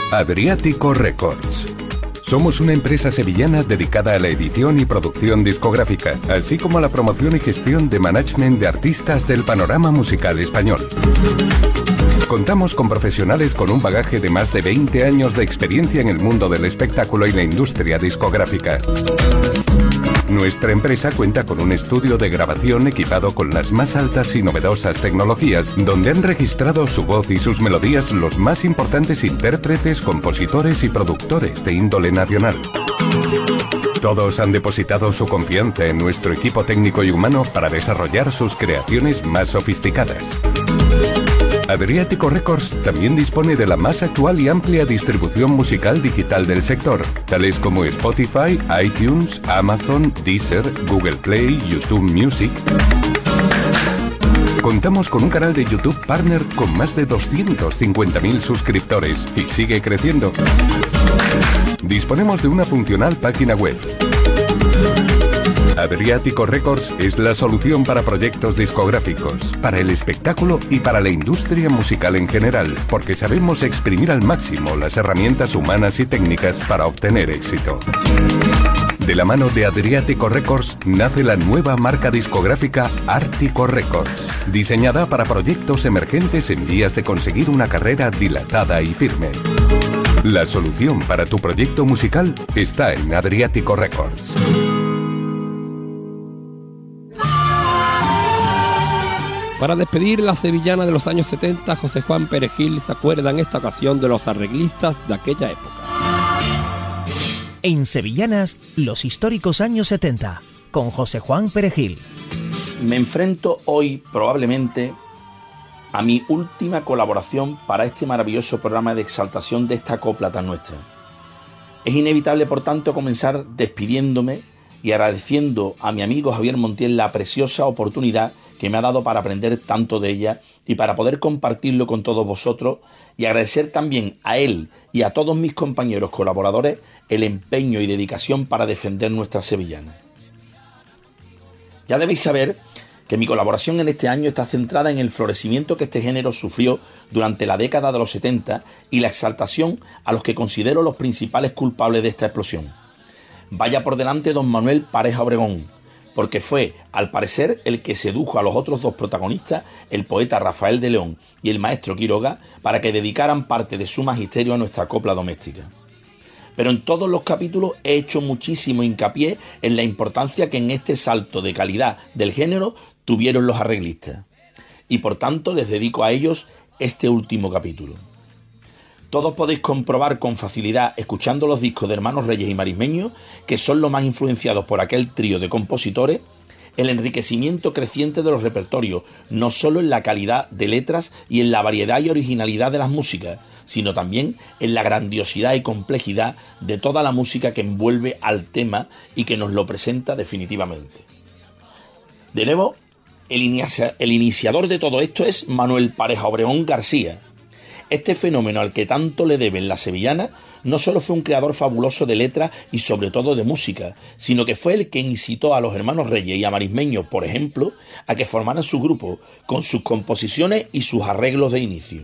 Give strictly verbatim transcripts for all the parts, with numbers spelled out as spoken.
Adriático Records. Somos una empresa sevillana dedicada a la edición y producción discográfica, así como a la promoción y gestión de management de artistas del panorama musical español. Contamos con profesionales con un bagaje de más de veinte años de experiencia en el mundo del espectáculo y la industria discográfica. Nuestra empresa cuenta con un estudio de grabación equipado con las más altas y novedosas tecnologías, donde han registrado su voz y sus melodías los más importantes intérpretes, compositores y productores de índole nacional. Todos han depositado su confianza en nuestro equipo técnico y humano para desarrollar sus creaciones más sofisticadas. Adriático Records también dispone de la más actual y amplia distribución musical digital del sector, tales como Spotify, iTunes, Amazon, Deezer, Google Play, YouTube Music. Contamos con un canal de YouTube Partner con más de doscientos cincuenta mil suscriptores y sigue creciendo. Disponemos de una funcional página web. Adriático Records es la solución para proyectos discográficos, para el espectáculo y para la industria musical en general, porque sabemos exprimir al máximo las herramientas humanas y técnicas para obtener éxito. De la mano de Adriático Records nace la nueva marca discográfica Ártico Records, diseñada para proyectos emergentes en vías de conseguir una carrera dilatada y firme. La solución para tu proyecto musical está en Adriático Records. Para despedir la sevillana de los años setenta, José Juan Perejil se acuerda en esta ocasión de los arreglistas de aquella época. En Sevillanas, los históricos años setenta, con José Juan Perejil. Me enfrento hoy probablemente a mi última colaboración para este maravilloso programa de exaltación de esta copla tan nuestra. Es inevitable, por tanto, comenzar despidiéndome y agradeciendo a mi amigo Javier Montiel la preciosa oportunidad que me ha dado para aprender tanto de ella y para poder compartirlo con todos vosotros, y agradecer también a él y a todos mis compañeros colaboradores el empeño y dedicación para defender nuestra sevillana. Ya debéis saber que mi colaboración en este año está centrada en el florecimiento que este género sufrió durante la década de los setenta y la exaltación a los que considero los principales culpables de esta explosión. Vaya por delante don Manuel Pareja Obregón, porque fue, al parecer, el que sedujo a los otros dos protagonistas, el poeta Rafael de León y el maestro Quiroga, para que dedicaran parte de su magisterio a nuestra copla doméstica. Pero en todos los capítulos he hecho muchísimo hincapié en la importancia que en este salto de calidad del género tuvieron los arreglistas. Y por tanto les dedico a ellos este último capítulo. Todos podéis comprobar con facilidad, escuchando los discos de Hermanos Reyes y Marismeño, que son los más influenciados por aquel trío de compositores, el enriquecimiento creciente de los repertorios, no solo en la calidad de letras y en la variedad y originalidad de las músicas, sino también en la grandiosidad y complejidad de toda la música que envuelve al tema y que nos lo presenta definitivamente. De nuevo, el, inicia- el iniciador de todo esto es Manuel Pareja Obregón García. Este fenómeno al que tanto le deben las sevillanas no solo fue un creador fabuloso de letras y sobre todo de música, sino que fue el que incitó a los Hermanos Reyes y a Marismeño, por ejemplo, a que formaran su grupo, con sus composiciones y sus arreglos de inicio.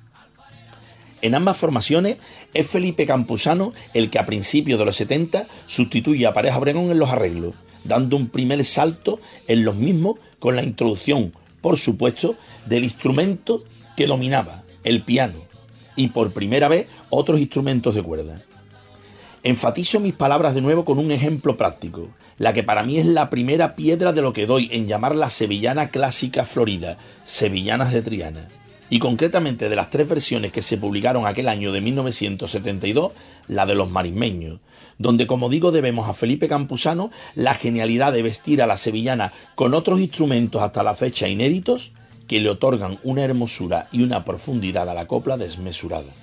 En ambas formaciones es Felipe Campuzano el que a principios de los setenta sustituye a Pareja Obregón en los arreglos, dando un primer salto en los mismos con la introducción, por supuesto, del instrumento que dominaba, el piano, y por primera vez otros instrumentos de cuerda. Enfatizo mis palabras de nuevo con un ejemplo práctico, la que para mí es la primera piedra de lo que doy en llamar la sevillana clásica florida, Sevillanas de Triana, y concretamente de las tres versiones que se publicaron aquel año de mil novecientos setenta y dos, la de los Marismeños, donde, como digo, debemos a Felipe Campuzano la genialidad de vestir a la sevillana con otros instrumentos hasta la fecha inéditos, que le otorgan una hermosura y una profundidad a la copla desmesurada.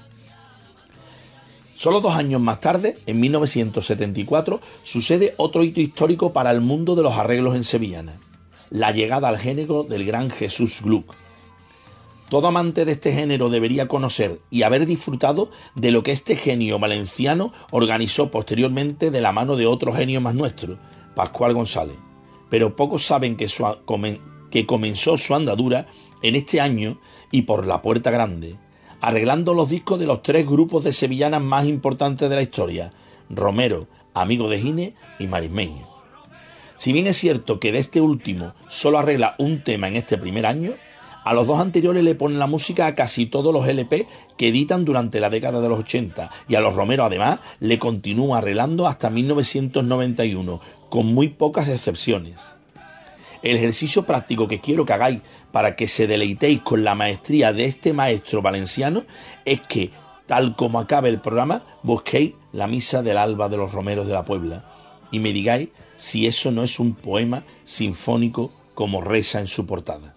Solo dos años más tarde, en mil novecientos setenta y cuatro, sucede otro hito histórico para el mundo de los arreglos en sevillana: la llegada al género del gran Jesús Gluck. Todo amante de este género debería conocer y haber disfrutado de lo que este genio valenciano organizó posteriormente de la mano de otro genio más nuestro, Pascual González. Pero pocos saben que su que comenzó su andadura en este año y por la puerta grande, arreglando los discos de los tres grupos de sevillanas más importantes de la historia: Romero, Amigo de Gine y Marismeño. Si bien es cierto que de este último solo arregla un tema en este primer año, a los dos anteriores le ponen la música a casi todos los L P que editan durante la década de los ochenta, y a los Romero además le continúa arreglando hasta mil novecientos noventa y uno, con muy pocas excepciones. El ejercicio práctico que quiero que hagáis para que se deleitéis con la maestría de este maestro valenciano es que, tal como acabe el programa, busquéis la Misa del Alba de los Romeros de la Puebla y me digáis si eso no es un poema sinfónico como reza en su portada.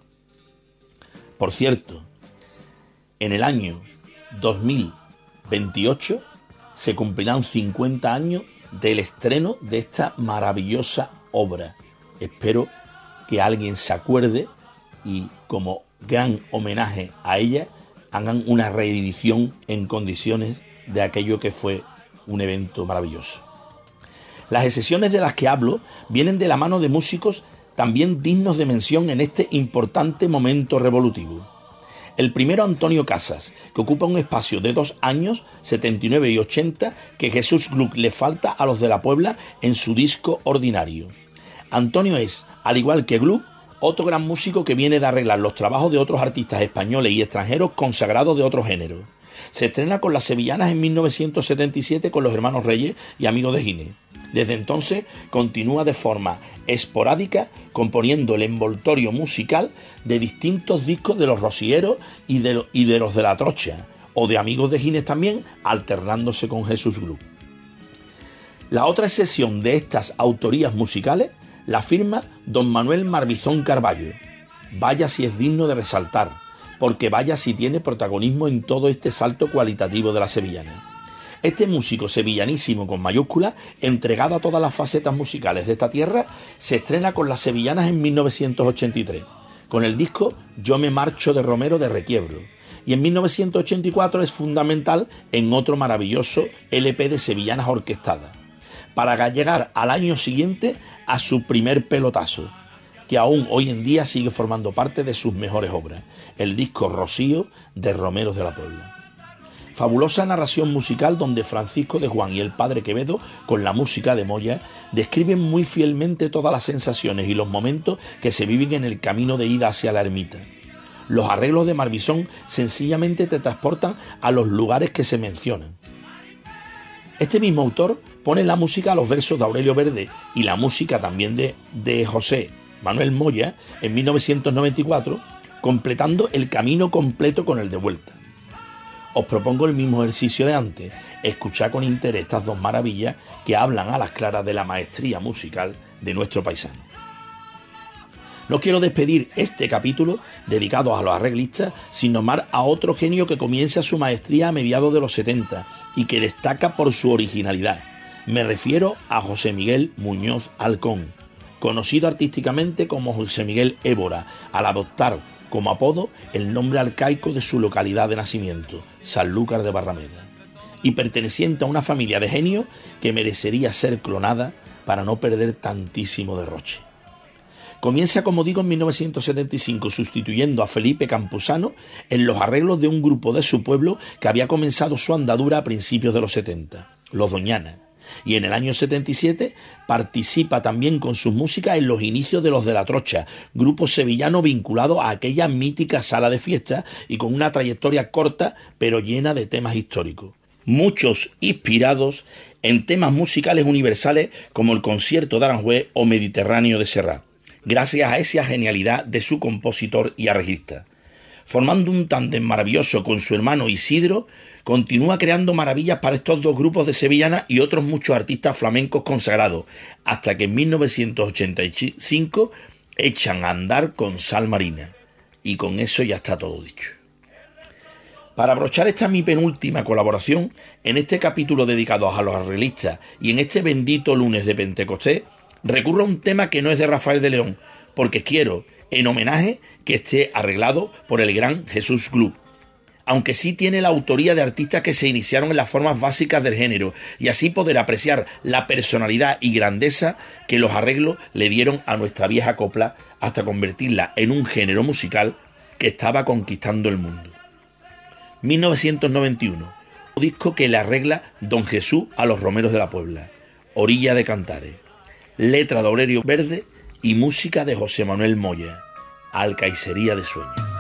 Por cierto, en el año dos mil veintiocho se cumplirán cincuenta años del estreno de esta maravillosa obra. Espero que alguien se acuerde y, como gran homenaje a ella, hagan una reedición en condiciones de aquello que fue un evento maravilloso. Las excepciones de las que hablo vienen de la mano de músicos también dignos de mención en este importante momento revolutivo. El primero, Antonio Casas, que ocupa un espacio de dos años, setenta y nueve y ochenta, que Jesús Gluck le falta a los de la Puebla en su disco Ordinario. Antonio es, al igual que Gluck, otro gran músico que viene de arreglar los trabajos de otros artistas españoles y extranjeros consagrados de otro género. Se estrena con las sevillanas en mil novecientos setenta y siete con los hermanos Reyes y Amigos de Gine. Desde entonces continúa de forma esporádica componiendo el envoltorio musical de distintos discos de los rocieros y de, y de los de la Trocha, o de Amigos de Gine también, alternándose con Jesús Gluck. La otra excepción de estas autorías musicales la firma don Manuel Marbizón Carballo. Vaya si es digno de resaltar, porque vaya si tiene protagonismo en todo este salto cualitativo de la sevillana. Este músico sevillanísimo con mayúsculas, entregado a todas las facetas musicales de esta tierra, se estrena con las sevillanas en mil novecientos ochenta y tres, con el disco Yo me marcho de Romero de Requiebro, y en mil novecientos ochenta y cuatro es fundamental en otro maravilloso L P de sevillanas orquestadas, para llegar al año siguiente a su primer pelotazo, que aún hoy en día sigue formando parte de sus mejores obras, el disco Rocío de Romeros de la Puebla. Fabulosa narración musical donde Francisco de Juan y el padre Quevedo, con la música de Moya, describen muy fielmente todas las sensaciones y los momentos que se viven en el camino de ida hacia la ermita. Los arreglos de Marbizón sencillamente te transportan a los lugares que se mencionan. Este mismo autor pone la música a los versos de Aurelio Verde y la música también de, de José Manuel Moya en mil novecientos noventa y cuatro, completando el camino completo con el de vuelta. Os propongo el mismo ejercicio de antes, escuchar con interés estas dos maravillas que hablan a las claras de la maestría musical de nuestro paisano. No quiero despedir este capítulo dedicado a los arreglistas sin nombrar a otro genio que comienza su maestría a mediados de los setenta y que destaca por su originalidad. Me refiero a José Miguel Muñoz Alcón, conocido artísticamente como José Miguel Évora, al adoptar como apodo el nombre arcaico de su localidad de nacimiento, Sanlúcar de Barrameda, y perteneciente a una familia de genios que merecería ser clonada para no perder tantísimo derroche. Comienza, como digo, en mil novecientos setenta y cinco, sustituyendo a Felipe Campuzano en los arreglos de un grupo de su pueblo que había comenzado su andadura a principios de los setenta, los Doñana. Y en el año setenta y siete participa también con sus músicas en los inicios de los de la Trocha, grupo sevillano vinculado a aquella mítica sala de fiestas y con una trayectoria corta pero llena de temas históricos. Muchos inspirados en temas musicales universales como el Concierto de Aranjuez o Mediterráneo de Serrat, gracias a esa genialidad de su compositor y arreglista. Formando un tándem maravilloso con su hermano Isidro, continúa creando maravillas para estos dos grupos de sevillanas y otros muchos artistas flamencos consagrados, hasta que en mil novecientos ochenta y cinco echan a andar con Sal Marina. Y con eso ya está todo dicho. Para abrochar esta mi penúltima colaboración, en este capítulo dedicado a los arreglistas y en este bendito lunes de Pentecostés, recurro a un tema que no es de Rafael de León, porque quiero, en homenaje, que esté arreglado por el gran Jesús Gluck, aunque sí tiene la autoría de artistas que se iniciaron en las formas básicas del género, y así poder apreciar la personalidad y grandeza que los arreglos le dieron a nuestra vieja copla hasta convertirla en un género musical que estaba conquistando el mundo. mil novecientos noventa y uno, un disco que le arregla Don Jesús a los Romeros de la Puebla, Orilla de Cantares, letra de Aurelio Verde y música de José Manuel Moya, Alcaicería de Sueños.